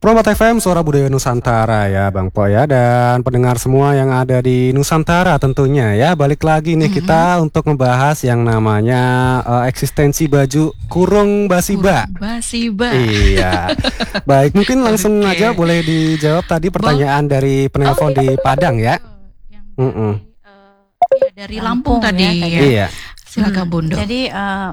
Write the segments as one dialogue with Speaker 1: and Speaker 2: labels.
Speaker 1: Promote FM, Suara Budaya Nusantara ya Bang Po ya. Dan pendengar semua yang ada di Nusantara tentunya ya. Balik lagi nih kita untuk membahas yang namanya eksistensi baju kurung basiba.
Speaker 2: Basiba.
Speaker 1: Iya. Baik, mungkin langsung aja boleh dijawab tadi pertanyaan dari penelpon di Padang ya.
Speaker 2: Dari Lampung tadi ya.
Speaker 1: Iya.
Speaker 2: Silakan Bundo.
Speaker 3: Jadi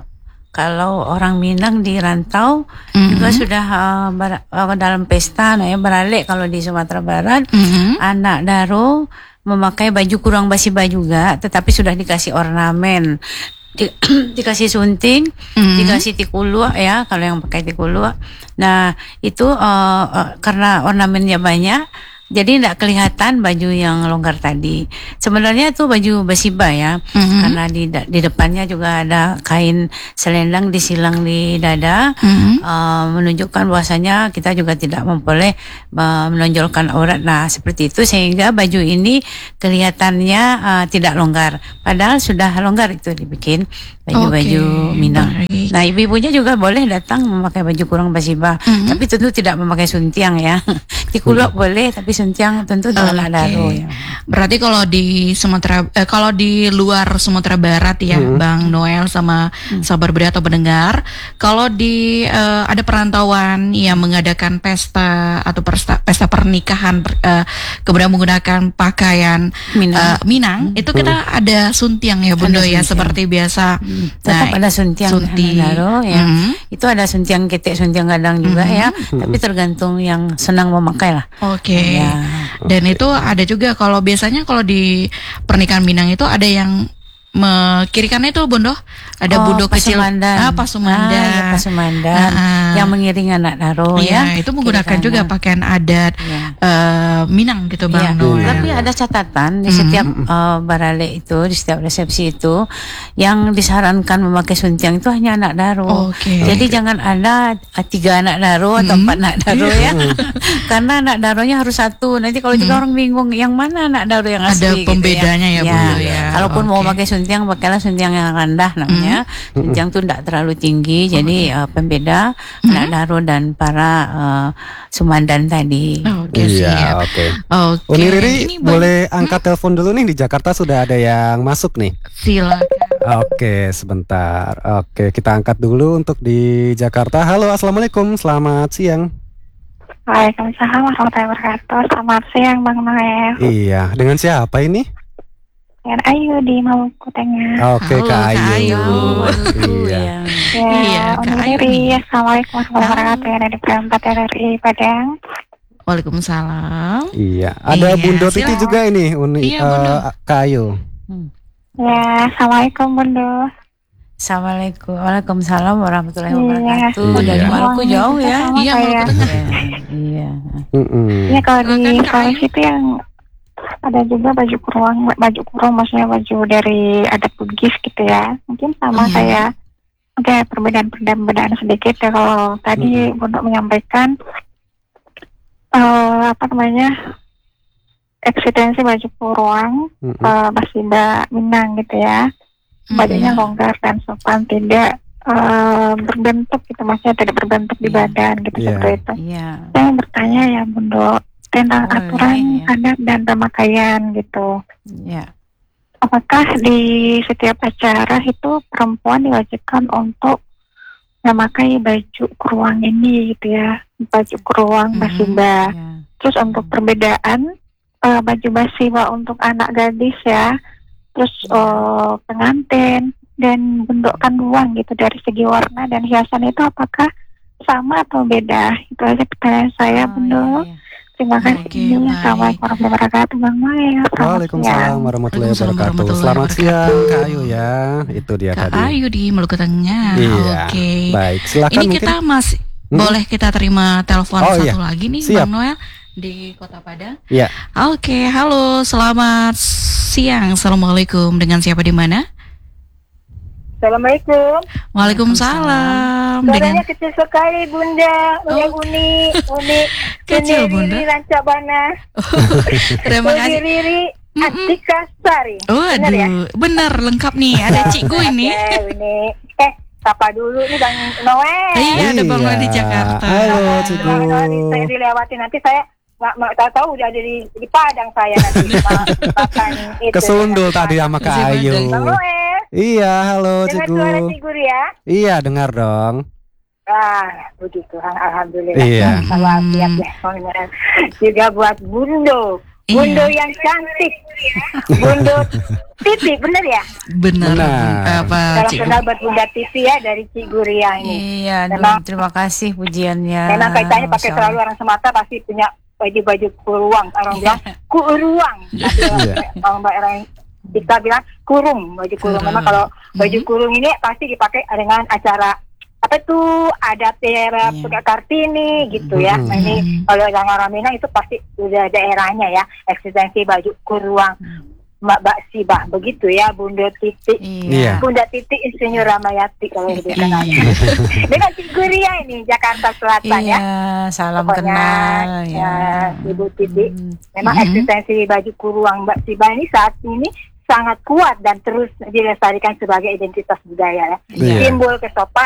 Speaker 3: kalau orang Minang di rantau juga sudah dalam pesta ya, beralek kalau di Sumatera Barat anak daro memakai baju kurung basiba juga, tetapi sudah dikasih ornamen, dikasih sunting, dikasih tikulua ya kalau yang pakai tikulua. Nah itu karena ornamennya banyak, jadi tidak kelihatan baju yang longgar tadi. Sebenarnya itu baju basiba ya, karena di depannya juga ada kain selendang disilang di dada, menunjukkan bahwasanya kita juga tidak boleh menonjolkan aurat. Nah seperti itu sehingga baju ini kelihatannya tidak longgar. Padahal sudah longgar itu dibikin baju-baju Minang. Nah ibu-ibunya juga boleh datang memakai baju kurung basiba, tapi tentu tidak memakai suntiang ya. Tikuluk boleh, tapi suntiang tentu dengan daro ya.
Speaker 2: Berarti kalau di Sumatera, kalau di luar Sumatera Barat ya, Bang Noel sama sahabat budaya atau pendengar, kalau di ada perantauan yang mengadakan pesta atau pesta pernikahan, kemudian menggunakan pakaian Minang, itu kita ada suntiang ya Bundo ya, seperti biasa.
Speaker 3: Tetap ada suntiang daro ya. Itu ada suntiang ketek, suntiang gadang juga ya, tapi tergantung yang senang memakai lah.
Speaker 2: Oke.
Speaker 3: Ya.
Speaker 2: Dan itu ada juga kalau biasanya kalau di pernikahan Minang itu ada yang kiri kanan itu Bondo, ada budok kecil, pasumandan,
Speaker 3: ya, pasumandan yang mengiring anak daro ya.
Speaker 2: Itu menggunakan juga pakaian adat Minang gitu Bang Noel.
Speaker 3: Tapi ada catatan di setiap barale itu, di setiap resepsi itu, yang disarankan memakai suntiang itu hanya anak daro. Jadi jangan ada 3 anak daro atau 4 anak daro ya, karena anak daronya harus satu. Nanti kalau juga orang bingung yang mana anak daro yang asli.
Speaker 2: Ada pembedanya gitu ya Bondo ya.
Speaker 3: Kalaupun mau pakai suntiang, pakailah suntiang yang rendah namanya. Suntiang itu tidak terlalu tinggi, jadi pembeda anak daro dan para sumandan tadi.
Speaker 1: Uni Riri boleh angkat telepon dulu nih, di Jakarta sudah ada yang masuk nih.
Speaker 2: Silakan.
Speaker 1: Oke, sebentar. Oke, kita angkat dulu untuk di Jakarta. Halo, assalamualaikum, selamat siang.
Speaker 4: Waalaikumsalam warahmatullahi wabarakatuh. Selamat siang Bang Noel.
Speaker 1: Iya, dengan siapa ini?
Speaker 4: Dengan Ayu di Maluku Tengah.
Speaker 1: Oke, Kak Ayu. Iya.
Speaker 4: Kak Ayu. Assalamualaikum warahmatullahi wabarakatuh. Yang ada di Perempat RRI Padang.
Speaker 2: Waalaikumsalam.
Speaker 1: Iya, ada Bundo Titi juga ini, Kak Ayu.
Speaker 4: Ya, assalamualaikum Bundo.
Speaker 3: Assalamualaikum, waalaikumsalam warahmatullahi wabarakatuh. Dari Maluku jauh ya?
Speaker 2: Iya, Maluku Tengah.
Speaker 3: Iya.
Speaker 4: Iya, kalau di situ yang ada juga baju kurung maksudnya baju dari adat Bugis gitu ya. Mungkin sama kayak perbedaan sedikit ya. Kalau tadi Bundo menyampaikan eksistensi baju kurung basiba Minang gitu ya. Bajunya longgar dan sopan, tidak berbentuk gitu, maksudnya tidak berbentuk di badan gitu, seperti itu. Saya bertanya ya Bundo tentang aturan adat dan pemakaian gitu. Apakah di setiap acara itu perempuan diwajibkan untuk memakai baju kurung ini gitu ya, baju kurung basiba. Terus untuk perbedaan baju basiba untuk anak gadis ya, terus pengantin dan bentuk kandungan gitu, dari segi warna dan hiasan itu apakah sama atau beda? Itu aja pertanyaan saya Bundo. Terima kasih. Assalamualaikum warahmatullahi wabarakatuh Bang Noel.
Speaker 1: Waalaikumsalam warahmatullahi wabarakatuh. Selamat siang Kak Ayu ya. Itu dia
Speaker 2: Kak
Speaker 1: tadi.
Speaker 2: Ayu di Maluku Tengah.
Speaker 1: Iya. Baik, silakan.
Speaker 2: Ini kita masih boleh kita terima telepon satu lagi nih. Siap. Bang Noel di Kota Padang.
Speaker 1: Iya.
Speaker 2: Oke, halo, selamat siang. Assalamualaikum. Dengan siapa di mana?
Speaker 4: Assalamualaikum.
Speaker 2: Waalaikumsalam.
Speaker 4: Suaranya kecil sekali Bunda. Uni
Speaker 2: kecil Bunda.
Speaker 4: Riri Rancabana.
Speaker 2: Terima kasih.
Speaker 4: Riri Atika Sari.
Speaker 2: Benar lengkap nih. Ada Cikgu ini.
Speaker 5: sapa dulu nih Bang Noel.
Speaker 2: Iya, ada Bang Noel di Jakarta.
Speaker 1: Halo Cigu.
Speaker 5: Bang Noel, saya dilewati nanti saya nggak tahu udah di Padang saya nanti makan itu.
Speaker 1: Kesundul tadi sama Kak Ayu.
Speaker 5: Bang Noel.
Speaker 1: Iya, halo
Speaker 5: Dengar
Speaker 1: Cigu.
Speaker 5: suara Cigur ya?
Speaker 1: Iya, dengar dong.
Speaker 5: Puji Tuhan, alhamdulillah.
Speaker 1: Iya.
Speaker 5: Siap ya, Bang Noel. Juga buat Bundo yang cantik, Bundo Titi, bener ya?
Speaker 2: Benar.
Speaker 1: Benar.
Speaker 5: Salam kenal buat Bunda Titi ya dari Ciguria ini.
Speaker 3: Iya,
Speaker 5: Memang-
Speaker 3: terima kasih pujiannya.
Speaker 5: Memang kaitannya pakai
Speaker 3: Masya
Speaker 5: selalu
Speaker 3: Allah.
Speaker 5: orang Sumatera pasti punya baju kuruang. Orang bilang kuruang.
Speaker 1: Iya.
Speaker 5: Kalau mbak orang kita bilang kurung, baju kurung. Memang kalau baju kurung ini pasti dipakai dengan acara apa tuh adat daerah Kartini gitu ya. Nah, ini kalau orang Minang itu pasti udah daerahnya ya, eksistensi baju kuruang. Mbak Sibah begitu ya, Bunda Titi.
Speaker 3: Iya.
Speaker 5: Bunda Titi Insinyur Ramayati kalau lebih kenal. Dengan Ciguria ini Jakarta Selatan
Speaker 3: Iya,
Speaker 5: ya.
Speaker 3: salam
Speaker 5: Pokoknya,
Speaker 3: kenal ya.
Speaker 5: Ibu Titi. Memang eksistensi baju kuruang Mbak Sibah ini saat ini sangat kuat dan terus dilestarikan sebagai identitas budaya ya.
Speaker 1: Iya.
Speaker 5: Simbol kesopanan